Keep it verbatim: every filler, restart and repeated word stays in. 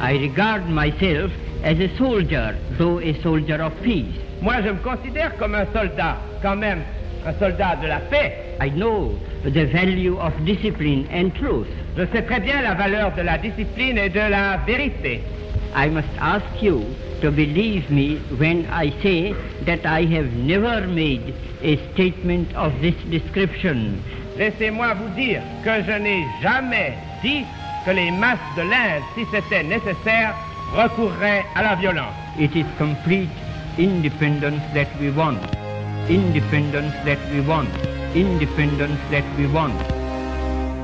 I regard myself as a soldier, though a soldier of peace. Moi, je me considère comme un soldat, quand même, un soldat de la paix. I know the value of discipline and truth. Je sais très bien la valeur de la discipline et de la vérité. I must ask you to believe me when I say that I have never made a statement of this description. Laissez-moi vous dire que je n'ai jamais dit que les masses de l'Inde, si c'était nécessaire, recourraient à la violence. It is complete independence that we want. Independence that we want. Independence that we want.